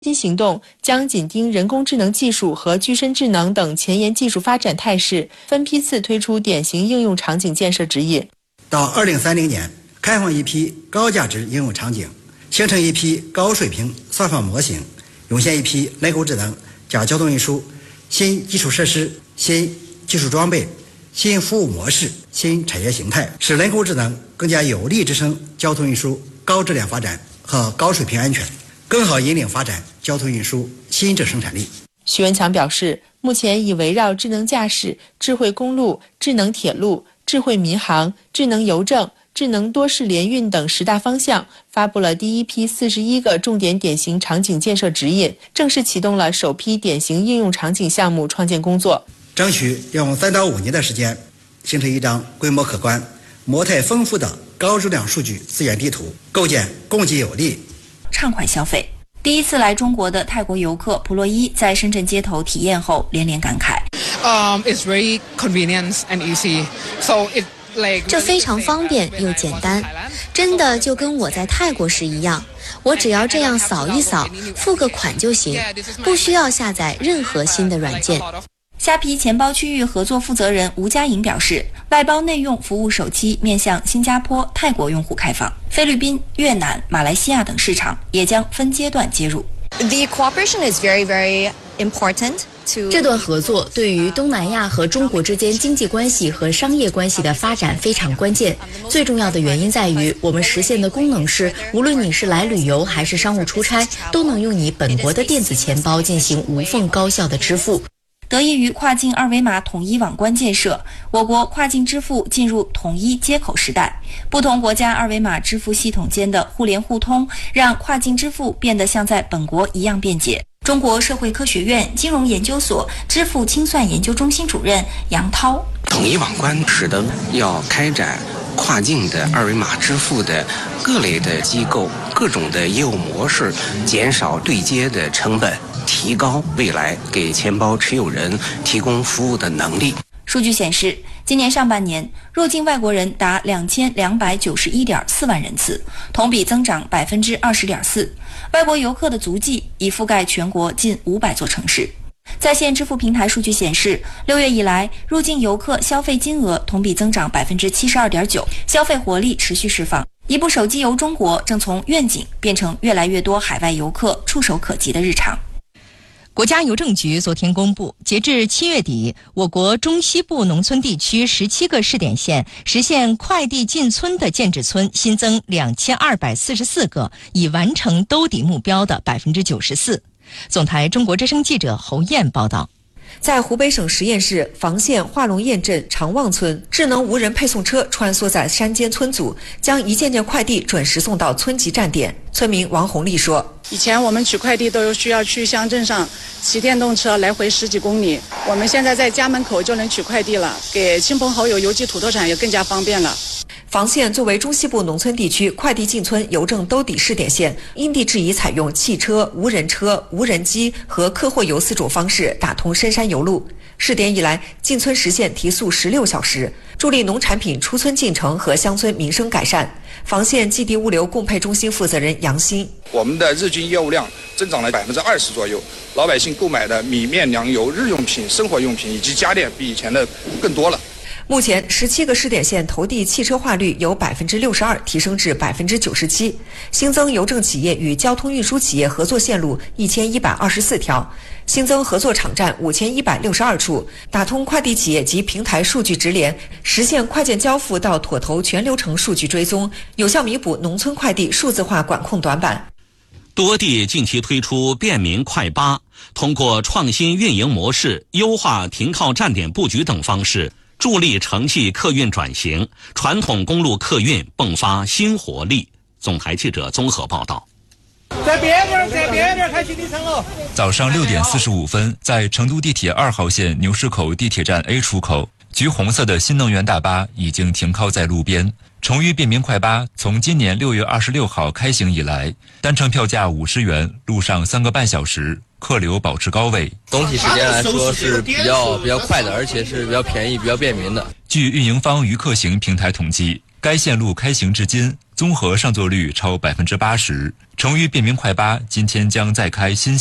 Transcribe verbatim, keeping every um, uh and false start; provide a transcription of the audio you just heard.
新行动将紧盯人工智能技术和具身智能等前沿技术发展态势，分批次推出典型应用场景建设指引。 到二零三零年，开放一批高价值应用场景，形成一批高水平算法模型，涌现一批人工智能加交通运输新基础设施、新技术装备、新服务模式、新产业形态，使人工智能更加有力支撑交通运输高质量发展和高水平安全，更好引领发展交通运输新质生产力。 徐文强表示，目前已围绕智能驾驶、智慧公路、智能铁路、智慧民航、智能邮政、智能多式联运等十大方向，发布了第一批四十一个重点典型场景建设指引，正式启动了首批典型应用场景项目创建工作， 争取用三到五年的时间，形成一张规模可观、模态丰富的高质量数据资源地图，构建供给有力、 畅快消费。第一次来中国的泰国游客普洛伊在深圳街头体验后连连感慨。 Um, it's very convenient and easy. So it like 这非常方便又简单，真的就跟我在泰国时一样，我只要这样扫一扫，付个款就行，不需要下载任何新的软件。 虾皮钱包区域合作负责人吴佳颖表示，外包内用服务首期面向新加坡、泰国用户开放，菲律宾、越南、马来西亚等市场也将分阶段接入。 The cooperation is very, very important. 这段合作对于东南亚和中国之间经济关系和商业关系的发展非常关键。最重要的原因在于，我们实现的功能是，无论你是来旅游还是商务出差，都能用你本国的电子钱包进行无缝高效的支付。 得益于跨境二维码统一网关建设，我国跨境支付进入统一接口时代。不同国家二维码支付系统间的互联互通，让跨境支付变得像在本国一样便捷。中国社会科学院金融研究所支付清算研究中心主任杨涛： 统一网关使得要开展跨境的二维码支付的各类的机构、各种的业务模式，减少对接的成本，提高未来给钱包持有人提供服务的能力。 数据显示，今年上半年入境外国人达两千两百九十一点四万人次，同比增长百分之二十点四。外国游客的足迹已覆盖全国近五百座城市。在线支付平台数据显示，六月以来，入境游客消费金额同比增长百分之七十二点九，消费活力持续释放。一部手机游中国正从愿景变成越来越多海外游客触手可及的日常。 国家邮政局昨天公布，截至七月底，我国中西部农村地区十七个试点县实现快递进村的建制村新增两千二百四十四个，已完成兜底目标的百分之九十四。总台中国之声记者侯燕报道。 在湖北省十堰市房县化龙堰镇长旺村，智能无人配送车穿梭在山间村组，将一件件快递准时送到村级站点。村民王红丽说： 以前我们取快递都有需要去乡镇上骑电动车来回十几公里，我们现在在家门口就能取快递了，给亲朋好友邮寄土特产也更加方便了。 房县作为中西部农村地区快递进村邮政兜底试点县，因地制宜采用汽车、无人车、无人机和客货邮四种方式打通深山邮路。试点以来，进村实现提速十六小时，助力农产品出村进城和乡村民生改善。房县寄递物流供配中心负责人杨鑫： 我们的日均业务量增长了百分之二十左右，老百姓购买的米面粮油、日用品、生活用品以及家电比以前的更多了。 目前，十七个试点县投递汽车化率由百分之六十二提升至百分之九十七，新增邮政企业与交通运输企业合作线路一千一百二十四条，新增合作场站五千一百六十二处，打通快递企业及平台数据直连，实现快件交付到妥投全流程数据追踪，有效弥补农村快递数字化管控短板。 多地近期推出便民快巴，通过创新运营模式、优化停靠站点布局等方式，助力城际客运转型，传统公路客运迸发新活力。总台记者综合报道。 在边边，在边边开启里程了。早上六点四十五分，在成都地铁二号线牛市口地铁站 A 出口，橘红色的新能源大巴已经停靠在路边。崇裕便民快巴从今年六月二十六号开行以来，单程票价五十元，路上三个半小时，客流保持高位。 总体时间来说是比较比较快的，而且是比较便宜、比较便民的。 据运营方渝客行平台统计，该线路开行至今， 综合上座率超百分之八十。成渝便民快八今天将再开新